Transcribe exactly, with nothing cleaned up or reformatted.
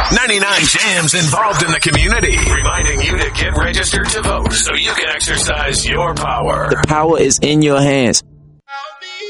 ninety-nine Jams involved in the community, reminding you to get registered to vote so you can exercise your power. The power is in your hands.